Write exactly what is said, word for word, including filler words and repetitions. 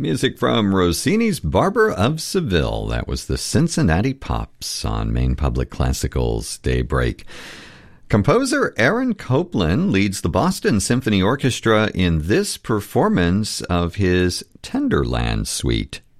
Music from Rossini's Barber of Seville. That was the Cincinnati Pops on Maine Public Classical's Daybreak. Composer Aaron Copland leads the Boston Symphony Orchestra in this performance of his Tenderland Suite.